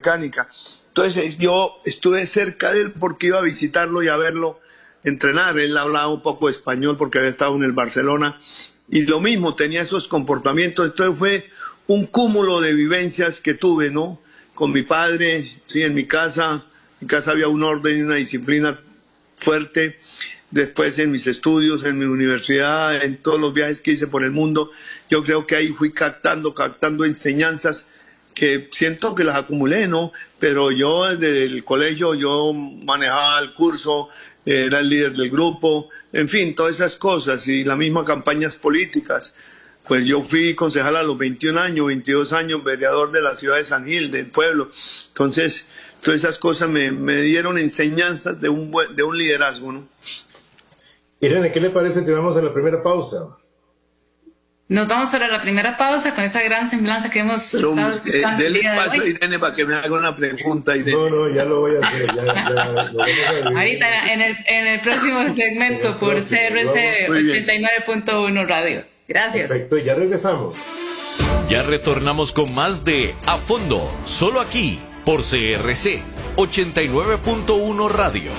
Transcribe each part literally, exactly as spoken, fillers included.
mecánica. Entonces yo estuve cerca de él porque iba a visitarlo y a verlo entrenar. Él hablaba un poco de español porque había estado en el Barcelona y lo mismo, tenía esos comportamientos. Entonces fue un cúmulo de vivencias que tuve, ¿no? Con mi padre, sí, en mi casa. En mi casa había un orden y una disciplina fuerte. Después en mis estudios, en mi universidad, en todos los viajes que hice por el mundo, yo creo que ahí fui captando, captando enseñanzas que siento que las acumulé, ¿no? Pero yo desde el colegio, yo manejaba el curso, era el líder del grupo, en fin, todas esas cosas, y las mismas campañas políticas. Pues yo fui concejal a los veintiún años, veintidós años, vereador de la ciudad de San Gil, del pueblo. Entonces, todas esas cosas me, me dieron enseñanzas de un, buen, de un liderazgo, ¿no? Irene, ¿qué le parece si vamos a la primera pausa? Nos vamos para la primera pausa con esa gran semblanza que hemos Pero, estado escuchando. Eh, el día de paso hoy. a Irene para que me haga una pregunta. Irene. No, no, ya lo voy a hacer. Ya, ya, lo vamos a Ahorita en el, en el próximo segmento el por próximo, C R C vamos. ochenta y nueve punto uno Radio. Gracias. Perfecto, ya regresamos. Ya retornamos con más de A Fondo, solo aquí por C R C ochenta y nueve punto uno Radio.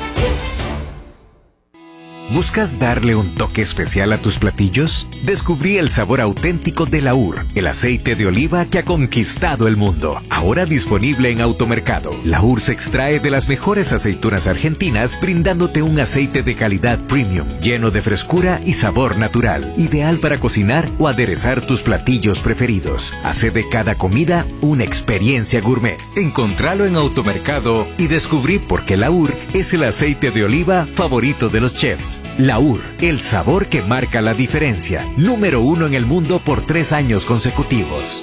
¿Buscas darle un toque especial a tus platillos? Descubrí el sabor auténtico de Laur, el aceite de oliva que ha conquistado el mundo. Ahora disponible en Automercado. Laur se extrae de las mejores aceitunas argentinas, brindándote un aceite de calidad premium, lleno de frescura y sabor natural. Ideal para cocinar o aderezar tus platillos preferidos. Hace de cada comida una experiencia gourmet. Encontralo en Automercado y descubrí por qué Laur es el aceite de oliva favorito de los chefs. Laur, el sabor que marca la diferencia. Número uno en el mundo por tres años consecutivos.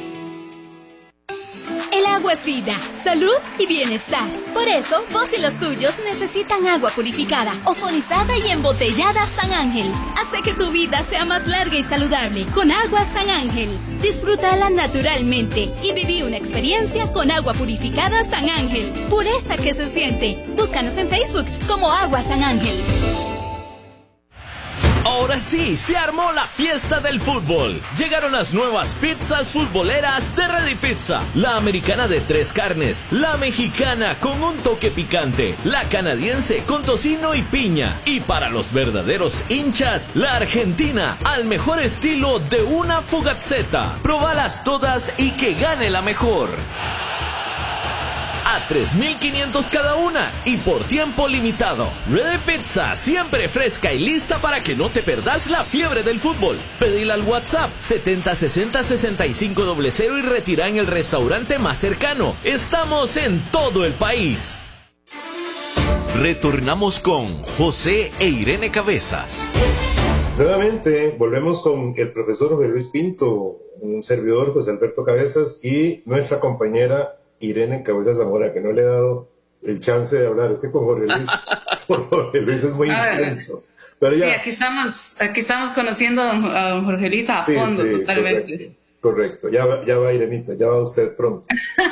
El agua es vida, salud y bienestar. Por eso, vos y los tuyos necesitan agua purificada, ozonizada y embotellada San Ángel. Hace que tu vida sea más larga y saludable con agua San Ángel. Disfrútala naturalmente y viví una experiencia con agua purificada San Ángel. Pureza que se siente. Búscanos en Facebook como Agua San Ángel. Ahora sí, se armó la fiesta del fútbol. Llegaron las nuevas pizzas futboleras de Ready Pizza. La americana de tres carnes, la mexicana con un toque picante, la canadiense con tocino y piña. Y para los verdaderos hinchas, la argentina, al mejor estilo de una fugazzetta. Probalas todas y que gane la mejor. A tres mil quinientos cada una y por tiempo limitado. Ready Pizza, siempre fresca y lista para que no te perdas la fiebre del fútbol. Pedila al WhatsApp setenta sesenta sesenta y cinco cero cero y retira en el restaurante más cercano. Estamos en todo el país. Retornamos con José e Irene Cabezas. Nuevamente volvemos con el profesor Jorge Luis Pinto, un servidor José Alberto Cabezas y nuestra compañera Irene Cabezas Zamora, que no le he dado el chance de hablar. Es que con Jorge Luis, con Jorge Luis es muy A ver, intenso. Pero ya. Sí, aquí estamos, aquí estamos conociendo a don, a don Jorge Luis a Sí, fondo, sí, totalmente. Correcto, correcto. Ya, va, ya va, Irenita, ya va usted pronto.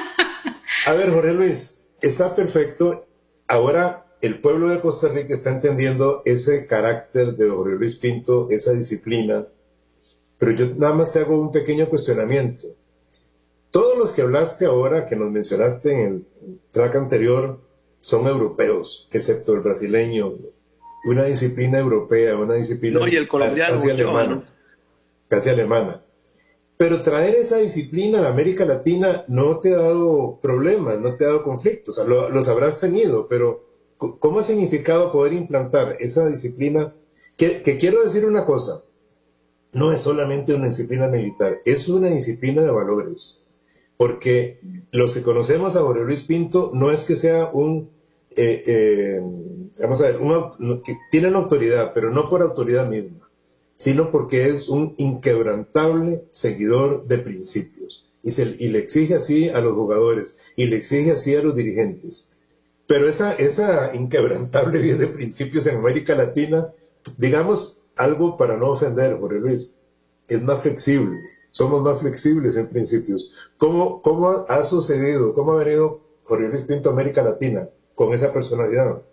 A ver, Jorge Luis, está perfecto. Ahora el pueblo de Costa Rica está entendiendo ese carácter de Jorge Luis Pinto, esa disciplina. Pero yo nada más te hago un pequeño cuestionamiento. Todos los que hablaste ahora, que nos mencionaste en el track anterior, son europeos, excepto el brasileño. Una disciplina europea, una disciplina No, y el colombiano, casi mucho, alemana. ¿no? Casi alemana. Pero traer esa disciplina a América Latina no te ha dado problemas, no te ha dado conflictos. O sea, lo, los habrás tenido, pero ¿cómo ha significado poder implantar esa disciplina? Que, que quiero decir una cosa, no es solamente una disciplina militar, es una disciplina de valores. Porque los que conocemos a Jorge Luis Pinto no es que sea un, eh, eh, vamos a ver, una, que tiene una autoridad, pero no por autoridad misma, sino porque es un inquebrantable seguidor de principios. Y, se, y le exige así a los jugadores, y le exige así a los dirigentes. Pero esa, esa inquebrantable vida de principios en América Latina, digamos algo para no ofender, Jorge Luis, es más flexible. Somos más flexibles en principios. ¿Cómo, cómo ha sucedido? ¿Cómo ha venido Jorge Luis Pinto a América Latina con esa personalidad?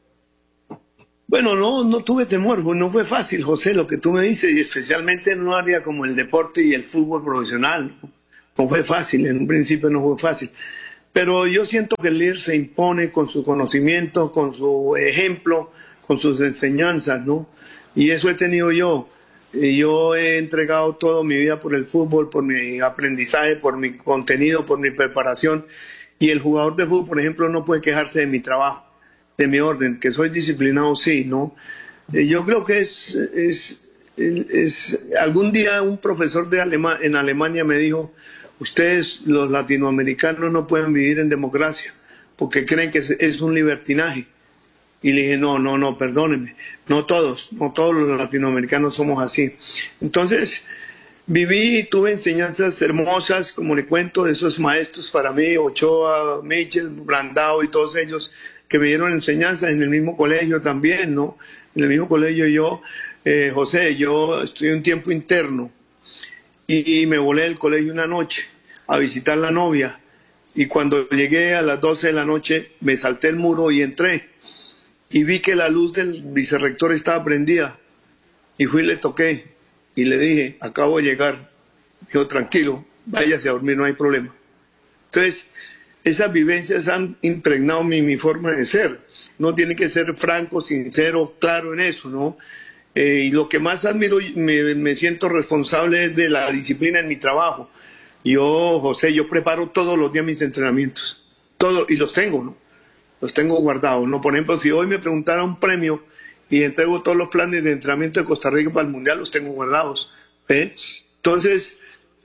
Bueno, no, no tuve temor, no fue fácil, José, lo que tú me dices, y especialmente en un área como el deporte y el fútbol profesional. No fue fácil, en un principio no fue fácil. pero yo siento que el líder se impone con su conocimiento, con su ejemplo, con sus enseñanzas, ¿no? Y eso he tenido yo. Y yo he entregado toda mi vida por el fútbol, por mi aprendizaje, por mi contenido, por mi preparación. Y el jugador de fútbol, por ejemplo, no puede quejarse de mi trabajo, de mi orden, que soy disciplinado, sí, ¿no? Eh, yo creo que es, es, es, es... Algún día un profesor de Alema, en Alemania me dijo, ustedes los latinoamericanos no pueden vivir en democracia porque creen que es un libertinaje. Y le dije, no, no, no, perdónenme, no todos, no todos los latinoamericanos somos así. Entonces, viví y tuve enseñanzas hermosas, como le cuento, de esos maestros para mí, Ochoa, Mitchell, Brandao y todos ellos que me dieron enseñanzas en el mismo colegio también, ¿no? En el mismo colegio yo, eh, José, yo estudié un tiempo interno y, y me volé del colegio una noche a visitar a la novia. Y cuando llegué a las doce de la noche, me salté el muro y entré. Y vi que la luz del vicerrector estaba prendida. Y fui y le toqué. Y le dije, acabo de llegar. Dijo, tranquilo, váyase a dormir, no hay problema. Entonces, esas vivencias han impregnado mi, mi forma de ser. No tiene que ser franco, sincero, claro en eso, ¿no? Eh, y lo que más admiro, me, me siento responsable es de la disciplina en mi trabajo. Yo, José, yo preparo todos los días mis entrenamientos. Todos, y los tengo, ¿no? Los tengo guardados, ¿no? Por ejemplo, si hoy me preguntara un premio y entrego todos los planes de entrenamiento de Costa Rica para el Mundial, los tengo guardados, ¿eh? Entonces,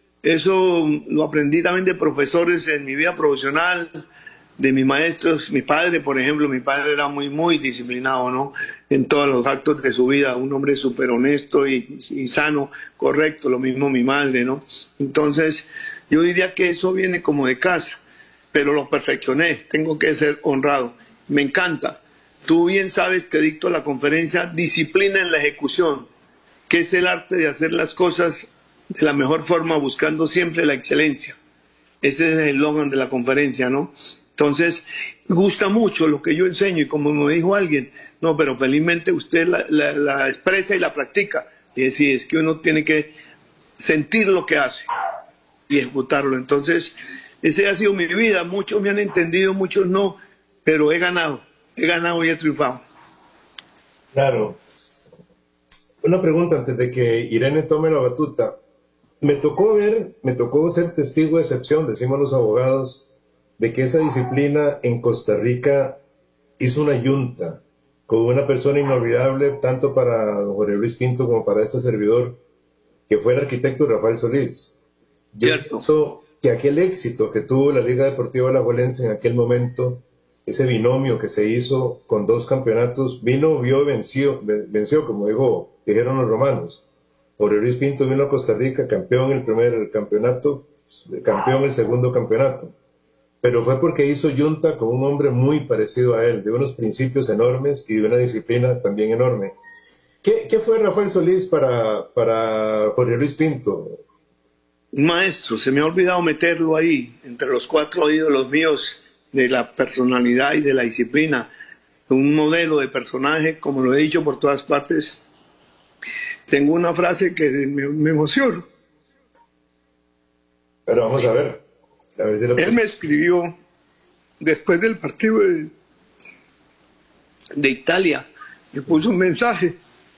eso lo aprendí también de profesores en mi vida profesional, de mis maestros. Mi padre, por ejemplo, mi padre era muy, muy disciplinado, ¿no? En todos los actos de su vida, un hombre súper honesto y, y sano, correcto, lo mismo mi madre, ¿no? Entonces, yo diría que eso viene como de casa, pero lo perfeccioné, tengo que ser honrado. Me encanta. Tú bien sabes que dicto la conferencia Disciplina en la Ejecución, que es el arte de hacer las cosas de la mejor forma, buscando siempre la excelencia. Ese es el eslogan de la conferencia, ¿no? Entonces, me gusta mucho lo que yo enseño y como me dijo alguien, no, pero felizmente usted la, la, la expresa y la practica. Y decir, es que uno tiene que sentir lo que hace y ejecutarlo. Entonces, esa ha sido mi vida. Muchos me han entendido, muchos no, pero he ganado, he ganado y he triunfado. Claro. Una pregunta antes de que Irene tome la batuta. Me tocó ver, me tocó ser testigo de excepción, decimos los abogados, de que esa disciplina en Costa Rica hizo una yunta con una persona inolvidable, tanto para don Jorge Luis Pinto como para este servidor, que fue el arquitecto Rafael Solís. Yo siento que aquel éxito que tuvo la Liga Deportiva Alajuelense en aquel momento, ese binomio que se hizo con dos campeonatos, vino, vio, venció, venció como dijo, dijeron los romanos. Jorge Luis Pinto vino a Costa Rica, campeón el primer campeonato, campeón el segundo campeonato. Pero fue porque hizo yunta con un hombre muy parecido a él, de unos principios enormes y de una disciplina también enorme. ¿Qué, qué fue Rafael Solís para, para Jorge Luis Pinto? Maestro, se me ha olvidado meterlo ahí, entre los cuatro ídolos míos de la personalidad y de la disciplina. Un modelo de personaje, como lo he dicho por todas partes. Tengo una frase que me, me emociona. Pero vamos a ver. A ver si lo... Él me escribió después del partido de, de Italia. Me puso un mensaje.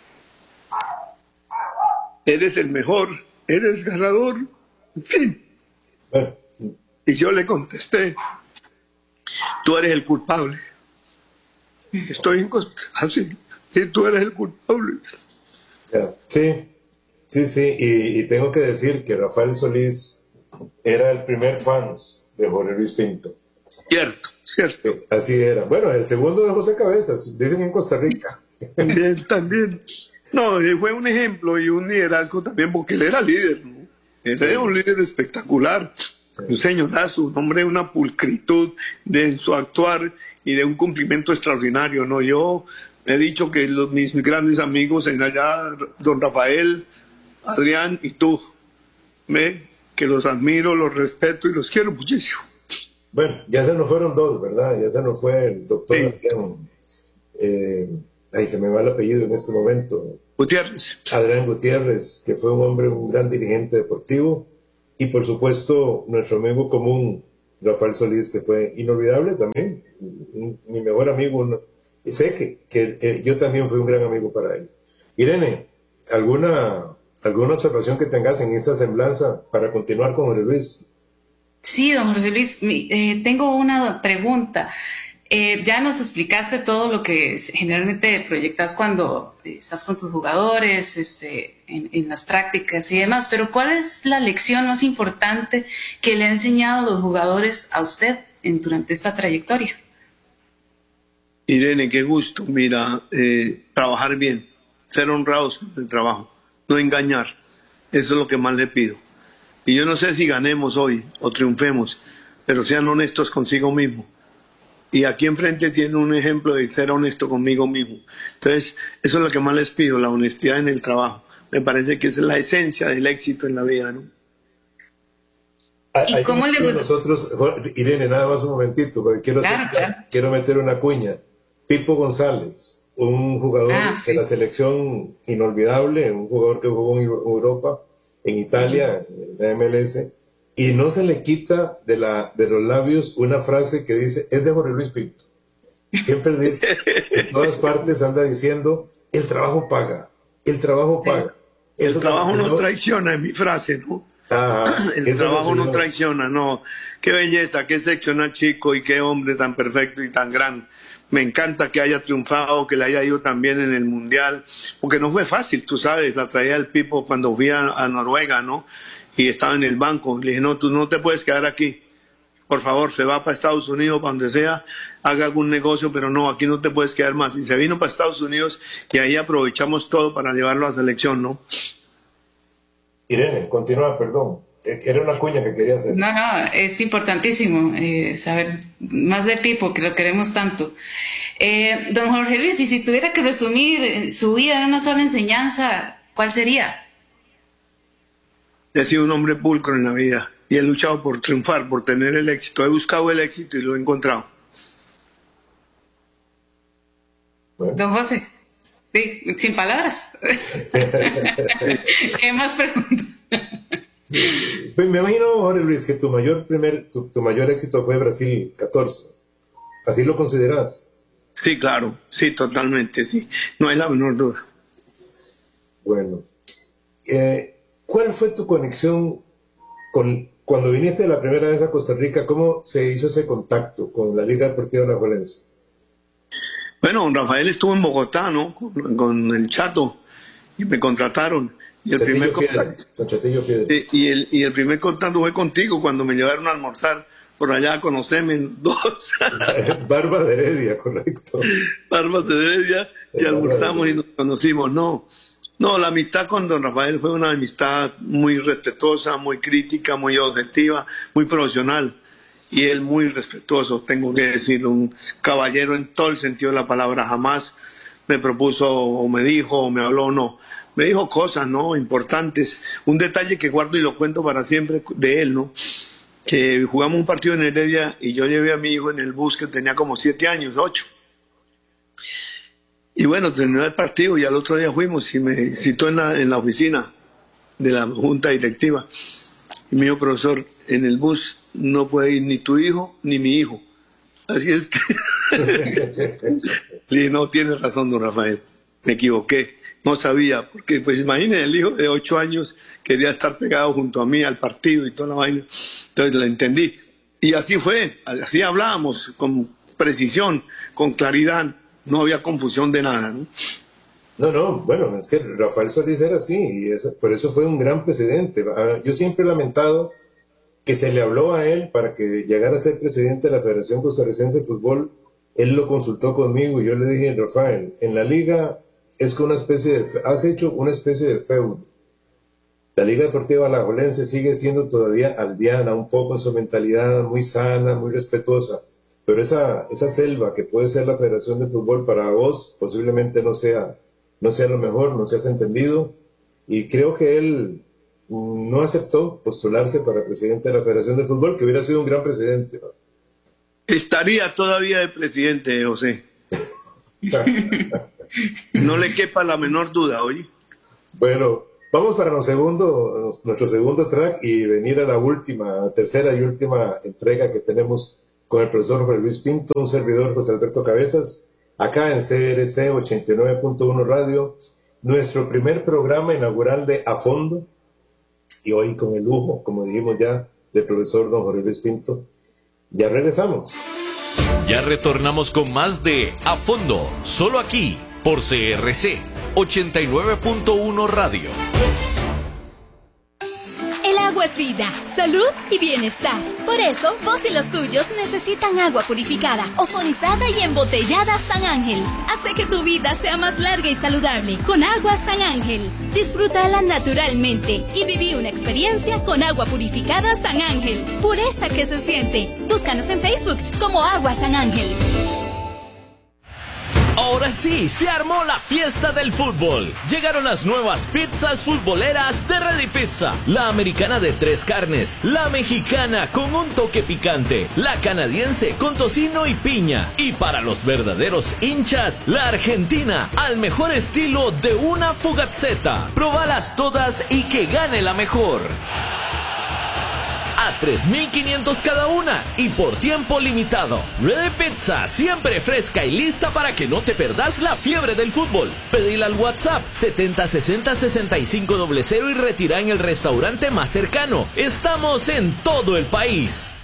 Eres el mejor, eres ganador, en fin. Bueno. Y yo le contesté, tú eres el culpable. Estoy en Costa así, y tú eres el culpable. Sí, sí, sí, y, y tengo que decir que Rafael Solís era el primer fans de Jorge Luis Pinto. Cierto, cierto. Sí, así era. Bueno, el segundo de José Cabezas, dicen en Costa Rica. También, también. No, fue un ejemplo y un liderazgo también, porque él era líder, ¿no? Él era un líder espectacular, sí. Un señorazo, un hombre de una pulcritud de en su actuar y de un cumplimiento extraordinario, ¿no? Yo he dicho que los, mis grandes amigos en allá, don Rafael, Adrián y tú, ¿me? Que los admiro, los respeto y los quiero muchísimo. Bueno, ya se nos fueron dos, ¿verdad? Ya se nos fue el doctor Sí. Adrián. Eh, ahí se me va el apellido en este momento. Gutiérrez. Adrián Gutiérrez, que fue un hombre, un gran dirigente deportivo. Y por supuesto, nuestro amigo común, Rafael Solís, que fue inolvidable también, mi mejor amigo, ¿no? Y sé que, que eh, yo también fui un gran amigo para él. Irene, ¿alguna, alguna observación que tengas en esta semblanza para continuar con Jorge Luis? Sí, don Jorge Luis, eh, tengo una pregunta. Eh, ya nos explicaste todo lo que generalmente proyectas cuando estás con tus jugadores, este, en, en las prácticas y demás, pero ¿cuál es la lección más importante que le ha enseñado a los jugadores a usted en, durante esta trayectoria? Irene, qué gusto. Mira, eh, trabajar bien, ser honrados con el trabajo, no engañar. Eso es lo que más le pido. Y yo no sé si ganemos hoy o triunfemos, pero sean honestos consigo mismo. Y aquí enfrente tiene un ejemplo de ser honesto conmigo mismo. Entonces, eso es lo que más les pido, la honestidad en el trabajo. Me parece que es la esencia del éxito en la vida, ¿no? ¿Y cómo le gusta? Nosotros, Irene, nada más un momentito, porque quiero, claro, hacer, claro. quiero meter una cuña. Pipo González, un jugador ah, sí. de la selección inolvidable, un jugador que jugó en Europa, en Italia, en la M L S, y no se le quita de, la, de los labios una frase que dice, es de Jorge Luis Pinto. Siempre dice, en todas partes anda diciendo, el trabajo paga, el trabajo paga. El Eso trabajo no no traiciona, es mi frase, ¿no? Ah, el trabajo no traiciona, no. Qué belleza, qué excepcional chico y qué hombre tan perfecto y tan gran. Me encanta que haya triunfado, que le haya ido también en el Mundial, porque no fue fácil, tú sabes, la traía el Pipo cuando fui a, a Noruega, ¿no? Y estaba en el banco. Le dije, no, tú no te puedes quedar aquí. Por favor, se va para Estados Unidos, para donde sea, haga algún negocio, pero no, aquí no te puedes quedar más. Y se vino para Estados Unidos y ahí aprovechamos todo para llevarlo a la selección, ¿no? Irene, continúa, perdón. Era una cuña que quería hacer. No, no, es importantísimo eh, saber más de Pipo, que lo queremos tanto. Eh, don Jorge Luis, y si tuviera que resumir su vida en una sola enseñanza, ¿cuál sería? He sido un hombre pulcro en la vida y he luchado por triunfar, por tener el éxito. He buscado el éxito y lo he encontrado. Bueno. Don José, sí, sin palabras. ¿Qué más pregunto? Pues me imagino, Jorge Luis, que tu mayor, primer, tu, tu mayor éxito fue Brasil catorce. ¿Así lo consideras? Sí, claro, sí, totalmente, sí. No hay la menor duda. Bueno, eh, ¿cuál fue tu conexión con cuando viniste la primera vez a Costa Rica? ¿Cómo se hizo ese contacto con la Liga Deportiva Alajuelense? Bueno, Rafael estuvo en Bogotá, ¿no? Con, con el Chato y me contrataron. Y el, primer contacto, y, el, y el primer contacto fue contigo cuando me llevaron a almorzar por allá a conocerme dos. Barbas de Heredia, correcto. Barbas de Heredia, y almorzamos y nos conocimos. No, no, la amistad con don Rafael fue una amistad muy respetuosa, muy crítica, muy objetiva, muy profesional. Y él muy respetuoso, tengo que decirlo, un caballero en todo el sentido de la palabra. Jamás me propuso o me dijo o me habló, no. Me dijo cosas, ¿no? Importantes. Un detalle que guardo y lo cuento para siempre de él, ¿no? Que jugamos un partido en Heredia y yo llevé a mi hijo en el bus que tenía como siete años, ocho. Y bueno, terminó el partido y al otro día fuimos y me citó en la, en la oficina de la junta directiva. Y me dijo, profesor, en el bus no puede ir ni tu hijo ni mi hijo. Así es que... Le dije, no, tiene razón, don Rafael. Me equivoqué. No sabía, porque pues imagínense, el hijo de ocho años quería estar pegado junto a mí al partido y toda la vaina. Entonces la entendí. Y así fue, así hablábamos, con precisión, con claridad. No había confusión de nada, ¿no? No, no, bueno, es que Rafael Solís era así, y eso, por eso fue un gran presidente. Yo siempre he lamentado que se le habló a él para que llegara a ser presidente de la Federación Costarricense de Fútbol. Él lo consultó conmigo y yo le dije, Rafael, en la liga es que una especie de, has hecho una especie de feudo. La Liga Deportiva Alajuelense sigue siendo todavía aldeana, un poco en su mentalidad, muy sana, muy respetuosa, pero esa, esa selva que puede ser la Federación de Fútbol para vos posiblemente no sea, no sea lo mejor, no seas entendido, y creo que él no aceptó postularse para presidente de la Federación de Fútbol, que hubiera sido un gran presidente. Estaría todavía de presidente, José. No le quepa la menor duda, oye. Bueno, Vamos para nuestro segundo, nuestro segundo track y venir a la última, tercera y última entrega que tenemos con el profesor Jorge Luis Pinto, un servidor José Alberto Cabezas, acá en C R C ochenta y nueve punto uno Radio, nuestro primer programa inaugural de A Fondo, y hoy con el lujo, como dijimos ya, del profesor don Jorge Luis Pinto. Ya regresamos. Ya retornamos con más de A Fondo, solo aquí, por C R C ochenta y nueve punto uno Radio. El agua es vida, salud y bienestar. Por eso, vos y los tuyos necesitan agua purificada, ozonizada y embotellada San Ángel. Hace que tu vida sea más larga y saludable con agua San Ángel. Disfrútala naturalmente y viví una experiencia con agua purificada San Ángel. Pureza que se siente. Búscanos en Facebook como Agua San Ángel. Ahora sí, se armó la fiesta del fútbol. Llegaron las nuevas pizzas futboleras de Ready Pizza. La americana de tres carnes, la mexicana con un toque picante, la canadiense con tocino y piña. Y para los verdaderos hinchas, la argentina al mejor estilo de una fugazzetta. Probalas todas y que gane la mejor. A tres mil quinientos cada una y por tiempo limitado. Ready Pizza, siempre fresca y lista para que no te perdas la fiebre del fútbol. Pedila al WhatsApp setenta sesenta sesenta y cinco cero cero y retira en el restaurante más cercano. Estamos en todo el país.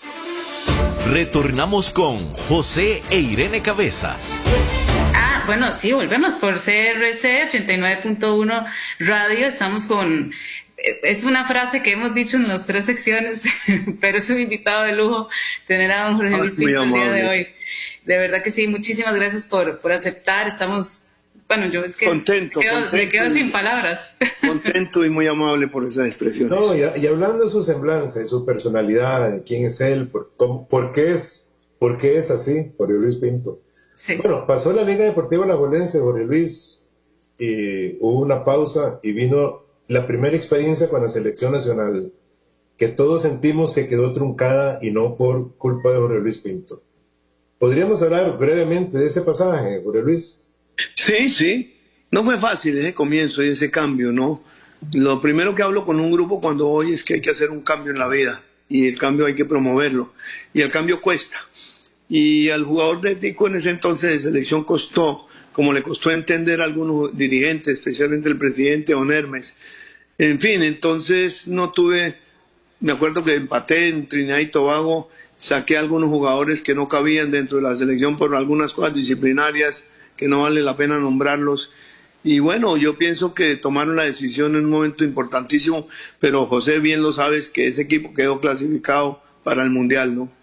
Retornamos con José e Irene Cabezas. Ah, bueno, sí, volvemos por C R C ochenta y nueve punto uno Radio. Estamos con... Es una frase que hemos dicho en las tres secciones, pero es un invitado de lujo tener a don Jorge Luis Pinto el día de hoy. De verdad que sí, muchísimas gracias por, por aceptar. Estamos, bueno, yo es que contento, me, quedo, contento, me quedo sin palabras. Contento y muy amable por esas expresiones. No, y, y hablando de su semblanza, de su personalidad, de quién es él, por, cómo, por, qué, es, por qué es así, Jorge Luis Pinto. Sí. Bueno, pasó la Liga Deportiva Alajuelense, Jorge Luis, y hubo una pausa y vino la primera experiencia con la selección nacional, que todos sentimos que quedó truncada y no por culpa de Jorge Luis Pinto. ¿Podríamos hablar brevemente de ese pasaje, Jorge Luis? Sí, sí. No fue fácil ese comienzo y ese cambio, ¿no? Lo primero que hablo con un grupo cuando voy es que hay que hacer un cambio en la vida y el cambio hay que promoverlo y el cambio cuesta. Y al jugador de Tico en ese entonces de selección costó, como le costó entender a algunos dirigentes, especialmente el presidente Don Hermes. En fin, entonces no tuve, me acuerdo que empaté en Trinidad y Tobago, saqué a algunos jugadores que no cabían dentro de la selección por algunas cosas disciplinarias que no vale la pena nombrarlos. Y bueno, yo pienso que tomaron la decisión en un momento importantísimo, pero José bien lo sabes que ese equipo quedó clasificado para el Mundial, ¿no?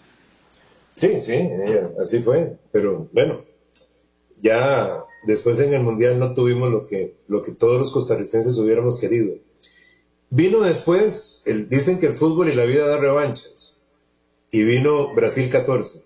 Sí, sí, así fue, pero bueno, ya después en el Mundial no tuvimos lo que, lo que todos los costarricenses hubiéramos querido. Vino después, el, dicen que el fútbol y la vida da revanchas, y vino Brasil catorce.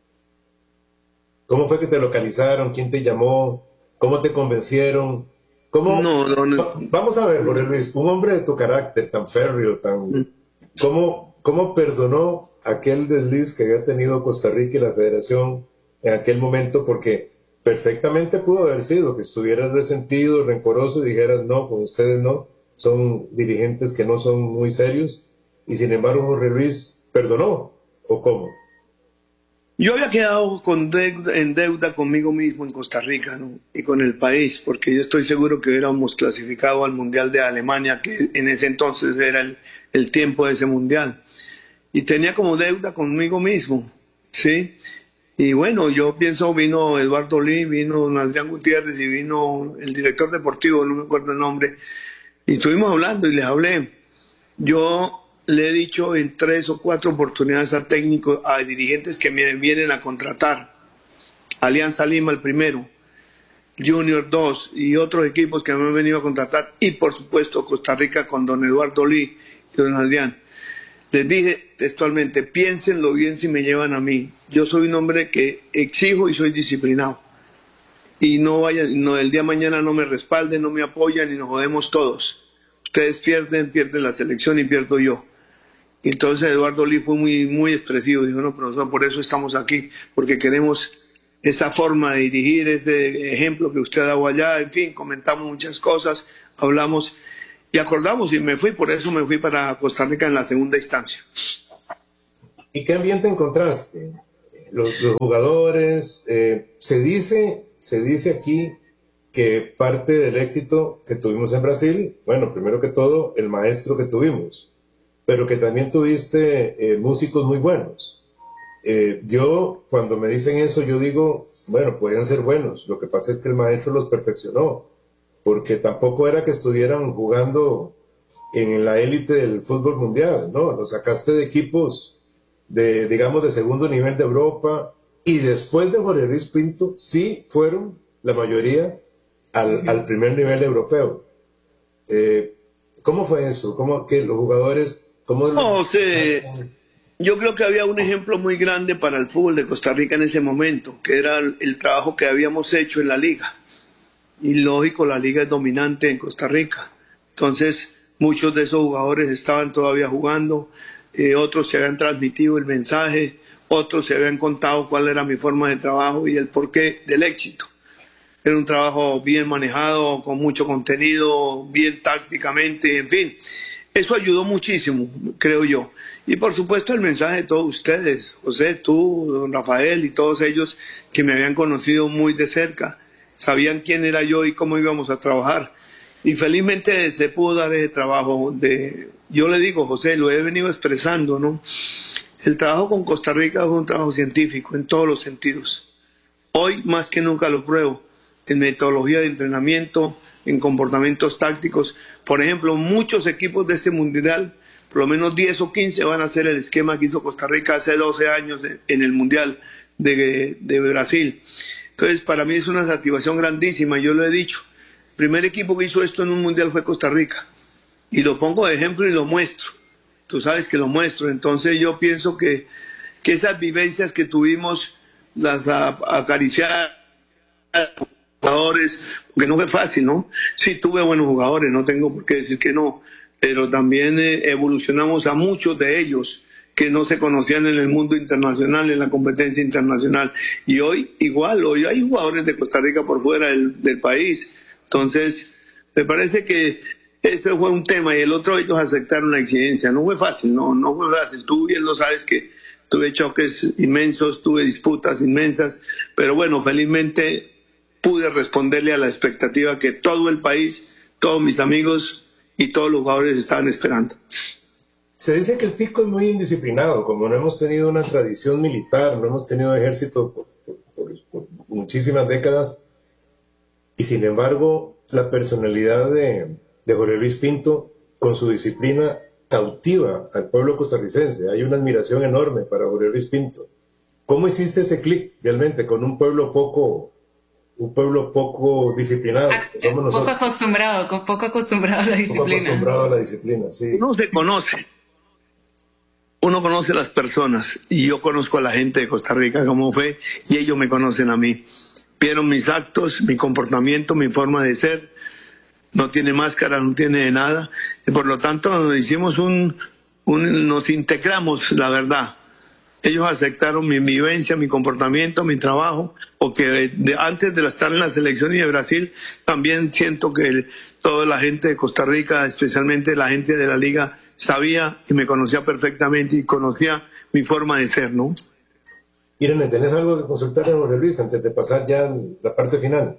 ¿Cómo fue que te localizaron? ¿Quién te llamó? ¿Cómo te convencieron? ¿Cómo? No, no, no. Vamos a ver, Jorge Luis, un hombre de tu carácter tan férreo, tan... ¿Cómo, cómo perdonó aquel desliz que había tenido Costa Rica y la Federación en aquel momento? Porque perfectamente pudo haber sido que estuvieras resentido, rencoroso y dijeras, no, con ustedes no, son dirigentes que no son muy serios, y sin embargo Jorge Luis perdonó, ¿o cómo? Yo había quedado con deuda, en deuda conmigo mismo en Costa Rica, ¿no? Y con el país, porque yo estoy seguro que hubiéramos clasificado al Mundial de Alemania, que en ese entonces era el, el tiempo de ese Mundial, y tenía como deuda conmigo mismo, ¿sí? Y bueno, yo pienso, vino Eduardo Lee, vino don Adrián Gutiérrez y vino el director deportivo, no me acuerdo el nombre, y estuvimos hablando y les hablé. Yo le he dicho en tres o cuatro oportunidades a técnicos, a dirigentes que me vienen a contratar. Alianza Lima el primero, Junior dos y otros equipos que me han venido a contratar, y por supuesto Costa Rica con don Eduardo Lee y don Adrián. Les dije textualmente, piénsenlo bien si me llevan a mí. Yo soy un hombre que exijo y soy disciplinado. Y no vayan, no, el día de mañana no me respalden, no me apoyan y nos jodemos todos. Ustedes pierden, pierden la selección y pierdo yo. Y entonces Eduardo Lee fue muy, muy expresivo. Dijo, no, profesor, por eso estamos aquí, porque queremos esa forma de dirigir, ese ejemplo que usted ha dado allá. En fin, comentamos muchas cosas. hablamos y acordamos y me fui, por eso me fui para Costa Rica en la segunda instancia. ¿Y qué ambiente encontraste? Los, los jugadores, eh, se dice, se dice aquí que parte del éxito que tuvimos en Brasil, bueno, primero que todo, el maestro que tuvimos, pero que también tuviste eh, músicos muy buenos. Eh, yo, cuando me dicen eso, yo digo, bueno, podían ser buenos, lo que pasa es que el maestro los perfeccionó, porque tampoco era que estuvieran jugando en la élite del fútbol mundial, ¿no? Los sacaste de equipos de, digamos, de segundo nivel de Europa, y después de Jorge Luis Pinto, sí fueron la mayoría al, uh-huh. al primer nivel europeo. Eh, ¿Cómo fue eso? ¿Cómo que los jugadores... Cómo no, los... sé, yo creo que había un ejemplo muy grande para el fútbol de Costa Rica en ese momento, que era el, el trabajo que habíamos hecho en la liga. Y lógico, la liga es dominante en Costa Rica. Entonces, muchos de esos jugadores estaban todavía jugando, eh, otros se habían transmitido el mensaje, otros se habían contado cuál era mi forma de trabajo y el porqué del éxito. Era un trabajo bien manejado, con mucho contenido, bien tácticamente, en fin. Eso ayudó muchísimo, creo yo. Y por supuesto el mensaje de todos ustedes, José, tú, don Rafael y todos ellos que me habían conocido muy de cerca, sabían quién era yo y cómo íbamos a trabajar. Y felizmente se pudo dar ese trabajo. De, yo le digo, José, lo he venido expresando, ¿no? El trabajo con Costa Rica es un trabajo científico en todos los sentidos. Hoy más que nunca lo pruebo, en metodología de entrenamiento, en comportamientos tácticos. Por ejemplo, muchos equipos de este mundial, por lo menos diez o quince, van a hacer el esquema que hizo Costa Rica hace doce años en el mundial de, de Brasil. Entonces, para mí es una satisfacción grandísima, yo lo he dicho. El primer equipo que hizo esto en un mundial fue Costa Rica. Y lo pongo de ejemplo y lo muestro. Tú sabes que lo muestro. Entonces, yo pienso que, que esas vivencias que tuvimos, las acariciadas, jugadores, porque no fue fácil, ¿no? Sí tuve buenos jugadores, no tengo por qué decir que no, pero también eh, evolucionamos a muchos de ellos que no se conocían en el mundo internacional, en la competencia internacional. Y hoy, igual, hoy hay jugadores de Costa Rica por fuera del, del país. Entonces, me parece que este fue un tema y el otro, ellos aceptaron la exigencia. No fue fácil, no, no fue fácil. Tú bien lo sabes que tuve choques inmensos, tuve disputas inmensas, pero bueno, felizmente pude responderle a la expectativa que todo el país, todos mis amigos y todos los jugadores estaban esperando. Se dice que el Tico es muy indisciplinado, como no hemos tenido una tradición militar, no hemos tenido ejército por, por, por, por muchísimas décadas, y sin embargo la personalidad de, de Jorge Luis Pinto, con su disciplina, cautiva al pueblo costarricense. Hay una admiración enorme para Jorge Luis Pinto. ¿Cómo hiciste ese clic realmente con un pueblo poco... un pueblo poco disciplinado? Somos poco acostumbrado, con poco acostumbrado a la disciplina. Poco acostumbrado a la disciplina, sí. Uno se conoce, uno conoce a las personas, y yo conozco a la gente de Costa Rica como fue, y ellos me conocen a mí. Vieron mis actos, mi comportamiento, mi forma de ser, no tiene máscara, no tiene nada, y por lo tanto hicimos un, un nos integramos, la verdad. Ellos aceptaron mi vivencia, mi comportamiento, mi trabajo, porque de, antes de estar en la selección y de Brasil, también siento que el, toda la gente de Costa Rica, especialmente la gente de la liga, sabía y me conocía perfectamente y conocía mi forma de ser, ¿no? Irene, ¿tenés algo que consultar a Jorge Luis antes de pasar ya a la parte final?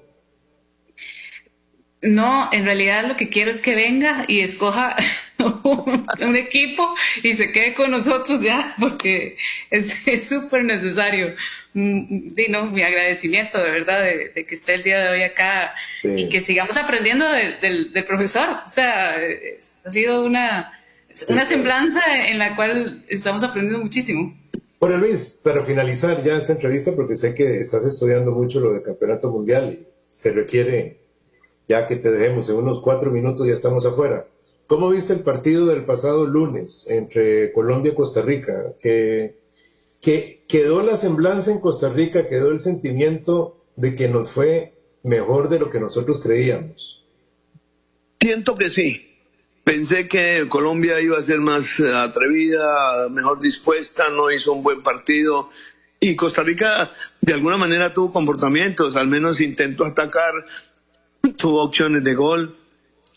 No, en realidad lo que quiero es que venga y escoja un equipo y se quede con nosotros ya, porque es súper necesario. Sí, no, mi agradecimiento de verdad de, de que esté el día de hoy acá, sí, y que sigamos aprendiendo de, del, del profesor. O sea, es, ha sido una, una semblanza en la cual estamos aprendiendo muchísimo. Jorge Luis, para finalizar ya esta entrevista, porque sé que estás estudiando mucho lo del Campeonato Mundial y se requiere ya que te dejemos en unos cuatro minutos, ya estamos afuera. ¿Cómo viste el partido del pasado lunes entre Colombia y Costa Rica? Que, que quedó la semblanza en Costa Rica, quedó el sentimiento de que nos fue mejor de lo que nosotros creíamos. Siento que sí. Pensé que Colombia iba a ser más atrevida, mejor dispuesta, no hizo un buen partido. Y Costa Rica de alguna manera tuvo comportamientos, al menos intentó atacar, tuvo opciones de gol.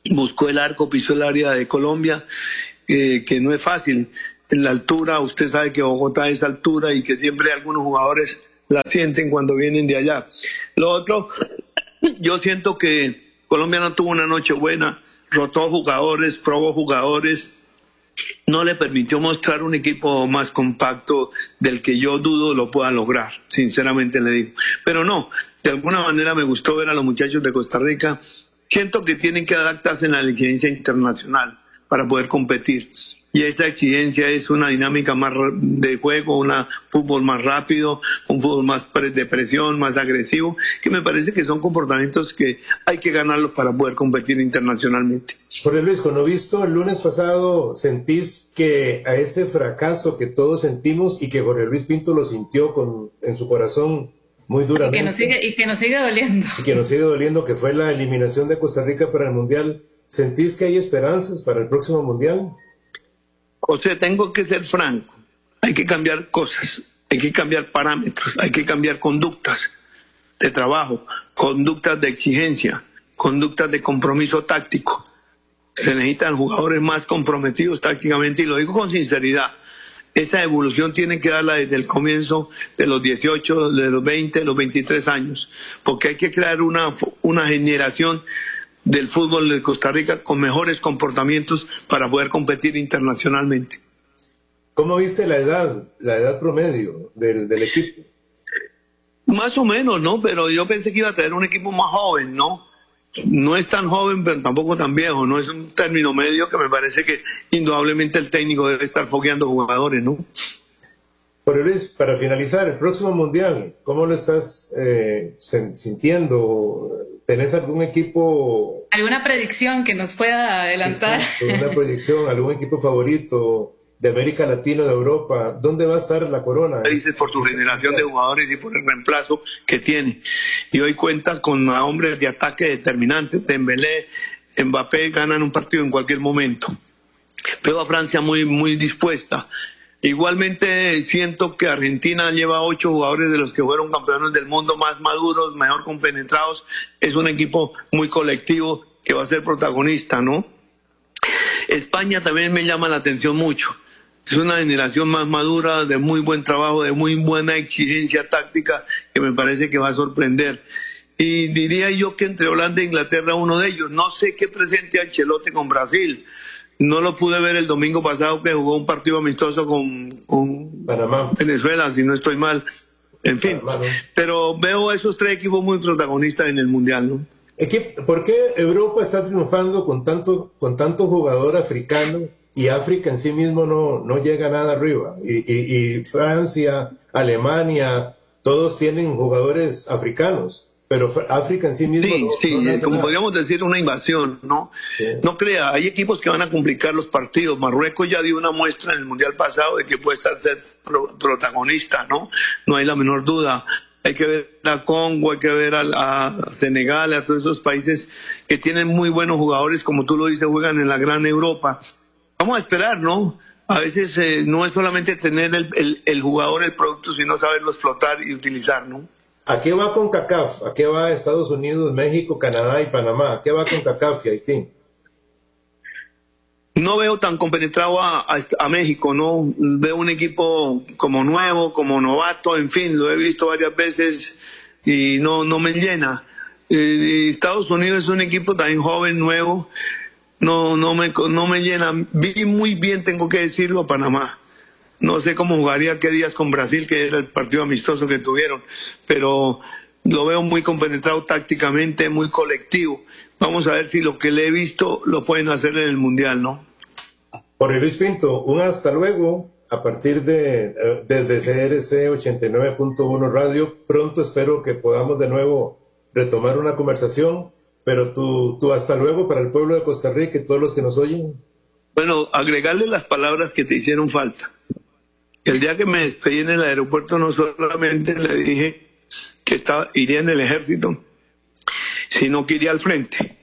buscó el arco, pisó el área de Colombia, eh, que no es fácil. En la altura, usted sabe que Bogotá es altura y que siempre algunos jugadores la sienten cuando vienen de allá. Lo otro, yo siento que Colombia no tuvo una noche buena, rotó jugadores, probó jugadores, no le permitió mostrar un equipo más compacto del que yo dudo lo pueda lograr, sinceramente le digo. Pero no, de alguna manera me gustó ver a los muchachos de Costa Rica. Siento que tienen que adaptarse a la exigencia internacional para poder competir. Y esta exigencia es una dinámica más de juego, un fútbol más rápido, un fútbol más de presión, más agresivo, que me parece que son comportamientos que hay que ganarlos para poder competir internacionalmente. Jorge Luis, con lo visto el lunes pasado, ¿sentís que a ese fracaso que todos sentimos y que Jorge Luis Pinto lo sintió con, en su corazón muy duramente? Y que nos sigue, y que nos sigue doliendo. Y que nos sigue doliendo, que fue la eliminación de Costa Rica para el Mundial. ¿Sentís que hay esperanzas para el próximo Mundial? O sea, tengo que ser franco. Hay que cambiar cosas, hay que cambiar parámetros, hay que cambiar conductas de trabajo, conductas de exigencia, conductas de compromiso táctico. Se necesitan jugadores más comprometidos tácticamente, y lo digo con sinceridad. Esa evolución tiene que darla desde el comienzo de los dieciocho, de los veinte, de los veintitrés años, porque hay que crear una, una generación del fútbol de Costa Rica con mejores comportamientos para poder competir internacionalmente. ¿Cómo viste la edad, la edad promedio del, del equipo? Más o menos, ¿no? Pero yo pensé que iba a traer un equipo más joven, ¿no? No es tan joven, pero tampoco tan viejo, ¿no? Es un término medio que me parece que indudablemente el técnico debe estar fogueando jugadores, ¿no? Jorge Luis, para finalizar, el próximo Mundial, ¿cómo lo estás eh, sintiendo? ¿Tenés algún equipo? ¿Alguna predicción que nos pueda adelantar? Exacto, una predicción, algún equipo favorito de América Latina, de Europa. ¿Dónde va a estar la corona? Dices por su generación de jugadores y por el reemplazo que tiene. Y hoy cuenta con hombres de ataque determinantes. Dembélé, Mbappé ganan un partido en cualquier momento. Veo a Francia muy, muy dispuesta. Igualmente siento que Argentina lleva ocho jugadores de los que fueron campeones del mundo, más maduros, mejor compenetrados. Es un equipo muy colectivo que va a ser protagonista, ¿no? España también me llama la atención mucho. Es una generación más madura, de muy buen trabajo, de muy buena exigencia táctica, que me parece que va a sorprender. Y diría yo que entre Holanda e Inglaterra uno de ellos. No sé qué presente Ancelotti con Brasil. No lo pude ver el domingo pasado, que jugó un partido amistoso con, con Panamá. Venezuela, si no estoy mal. En fin, Panamá, ¿no? Pero veo a esos tres equipos muy protagonistas en el Mundial, ¿no? ¿Por qué Europa está triunfando con tanto, con tanto jugador africano y África en sí mismo no, no llega nada arriba? Y, y, y Francia, Alemania, todos tienen jugadores africanos. Pero África en sí mismo... Sí, no, sí, no como nada. podríamos decir, una invasión, ¿no? Sí. No crea, hay equipos que van a complicar los partidos. Marruecos ya dio una muestra en el Mundial pasado de que puede estar ser pro protagonista, ¿no? No hay la menor duda. Hay que ver a Congo, hay que ver a, a Senegal, a todos esos países que tienen muy buenos jugadores, como tú lo dices, juegan en la gran Europa. Vamos a esperar, ¿no? A veces eh, no es solamente tener el, el, el jugador, el producto, sino saberlo explotar y utilizar, ¿no? ¿A qué va CONCACAF? ¿A qué va Estados Unidos, México, Canadá y Panamá? ¿A qué va CONCACAF y Haití? No veo tan compenetrado a, a, a México, ¿no? Veo un equipo como nuevo, como novato, en fin, lo he visto varias veces y no, no me llena. Eh, Estados Unidos es un equipo también joven, nuevo, no, no, me, no me llena. Vi muy bien, tengo que decirlo, a Panamá. No sé cómo jugaría qué días con Brasil, que era el partido amistoso que tuvieron, pero lo veo muy compenetrado tácticamente, muy colectivo. Vamos a ver si lo que le he visto lo pueden hacer en el Mundial, ¿no? Jorge Luis Pinto, un hasta luego a partir de desde C R C ochenta y nueve punto uno Radio. Pronto espero que podamos de nuevo retomar una conversación, pero tu, tu hasta luego para el pueblo de Costa Rica y todos los que nos oyen. Bueno, agregarle las palabras que te hicieron falta. El día que me despedí en el aeropuerto no solamente le dije que estaba, iría en el ejército, sino que iría al frente.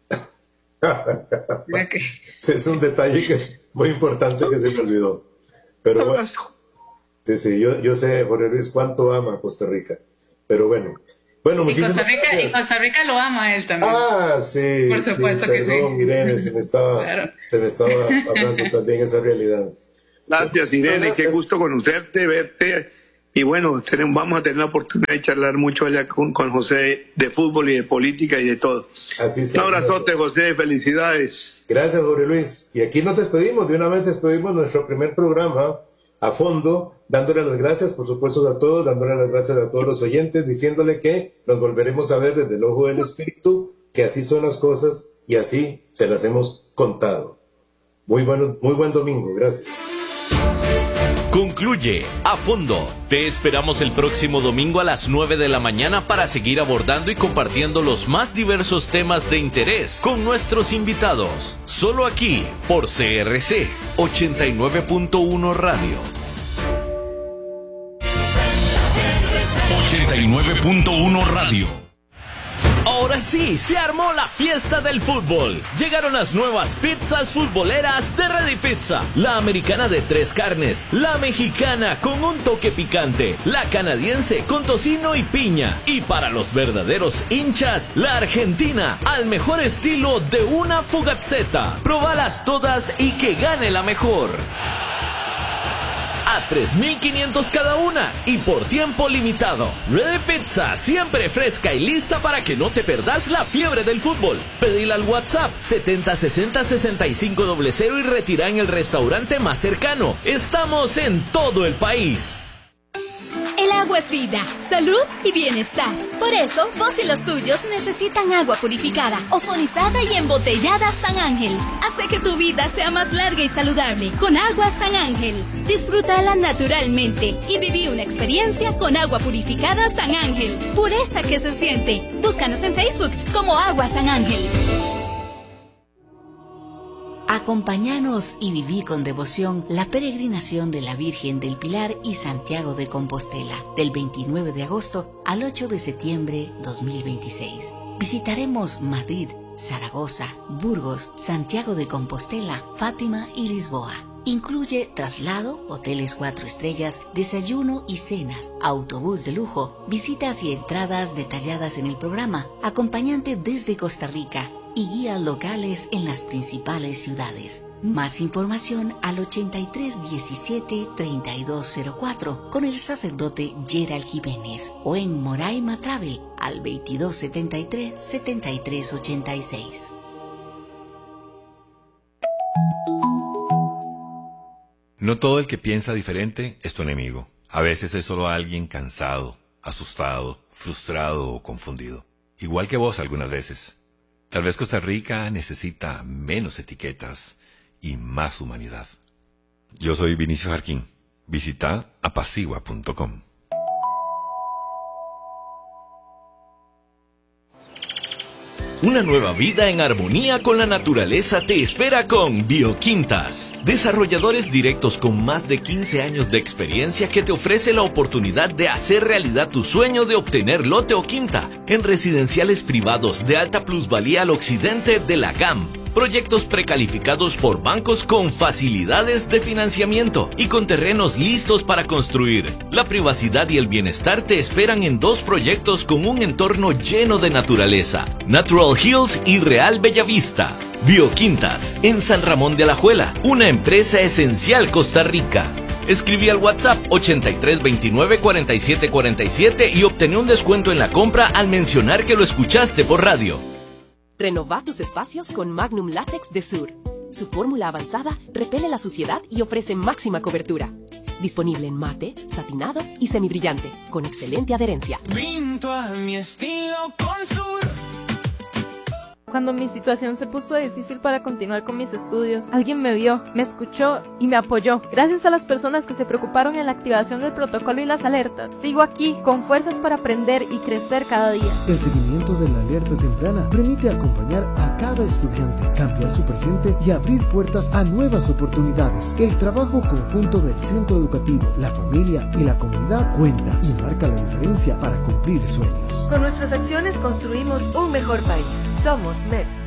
Es un detalle que, muy importante que se me olvidó. Pero bueno, sí, sí, yo, yo sé, Jorge Luis, cuánto ama a Costa Rica. Pero bueno, Bueno, y Costa Rica, y Costa Rica lo ama a él también. Ah, sí. Por supuesto sí, que perdón, sí. Irene, se me estaba, claro. se me estaba pasando también esa realidad. Gracias, Irene, qué gusto conocerte, verte. Y bueno, tenemos, vamos a tener la oportunidad de charlar mucho allá con, con José de fútbol y de política y de todo. Así es. Un abrazote, José, felicidades. Gracias, Jorge Luis. Y aquí nos despedimos, de una vez despedimos nuestro primer programa a fondo, dándole las gracias, por supuesto, a todos, dándole las gracias a todos los oyentes, diciéndole que nos volveremos a ver desde el ojo del espíritu, que así son las cosas y así se las hemos contado. Muy bueno, muy buen domingo, gracias. Concluye A Fondo. Te esperamos el próximo domingo a las nueve de la mañana para seguir abordando y compartiendo los más diversos temas de interés con nuestros invitados. Solo aquí por C R C ochenta y nueve punto uno Radio. ochenta y nueve punto uno Radio. Ahora sí, se armó la fiesta del fútbol. Llegaron las nuevas pizzas futboleras de Ready Pizza. La americana de tres carnes, la mexicana con un toque picante, la canadiense con tocino y piña. Y para los verdaderos hinchas, la argentina, al mejor estilo de una fugazzetta. Probalas todas y que gane la mejor. A tres mil quinientos cada una y por tiempo limitado. Ready Pizza, siempre fresca y lista para que no te perdas la fiebre del fútbol. Pedila al WhatsApp setenta sesenta sesenta y cinco cero cero y retira en el restaurante más cercano. Estamos en todo el país. El agua es vida, salud y bienestar. Por eso, vos y los tuyos necesitan agua purificada, ozonizada y embotellada San Ángel. Hace que tu vida sea más larga y saludable con agua San Ángel. Disfrútala naturalmente y viví una experiencia con agua purificada San Ángel. Pureza que se siente. Búscanos en Facebook como Agua San Ángel. Acompáñanos y viví con devoción la peregrinación de la Virgen del Pilar y Santiago de Compostela, del veintinueve de agosto al ocho de septiembre dos mil veintiséis. Visitaremos Madrid, Zaragoza, Burgos, Santiago de Compostela, Fátima y Lisboa. Incluye traslado, hoteles cuatro estrellas, desayuno y cenas, autobús de lujo, visitas y entradas detalladas en el programa, acompañante desde Costa Rica y guías locales en las principales ciudades. Más información al ochenta y tres diecisiete treinta y dos cero cuatro con el sacerdote Gerald Jiménez o en Moraima Travel al veintidós setenta y tres setenta y tres ochenta y seis. No todo el que piensa diferente es tu enemigo. A veces es solo alguien cansado, asustado, frustrado o confundido. Igual que vos algunas veces. Tal vez Costa Rica necesita menos etiquetas y más humanidad. Yo soy Vinicio Jarquín. Visita apacigua punto com. Una nueva vida en armonía con la naturaleza te espera con Bioquintas. Desarrolladores directos con más de quince años de experiencia que te ofrece la oportunidad de hacer realidad tu sueño de obtener lote o quinta en residenciales privados de alta plusvalía al occidente de la G A M. Proyectos precalificados por bancos con facilidades de financiamiento y con terrenos listos para construir. La privacidad y el bienestar te esperan en dos proyectos con un entorno lleno de naturaleza: Natural Hills y Real Bellavista. Bioquintas, en San Ramón de Alajuela, una empresa esencial Costa Rica. Escribí al WhatsApp ochenta y tres veintinueve cuarenta y siete cuarenta y siete y obtené un descuento en la compra al mencionar que lo escuchaste por radio. Renova tus espacios con Magnum Látex de Sur. Su fórmula avanzada repele la suciedad y ofrece máxima cobertura. Disponible en mate, satinado y semibrillante, con excelente adherencia. Pinto a mi estilo con Sur. Cuando mi situación se puso difícil para continuar con mis estudios, alguien me vio, me escuchó y me apoyó. Gracias a las personas que se preocuparon en la activación del protocolo y las alertas, sigo aquí con fuerzas para aprender y crecer cada día. El seguimiento de la alerta temprana permite acompañar a cada estudiante, cambiar su presente y abrir puertas a nuevas oportunidades. El trabajo conjunto del centro educativo, la familia y la comunidad cuenta y marca la diferencia para cumplir sueños. Con nuestras acciones construimos un mejor país. Somos M E D.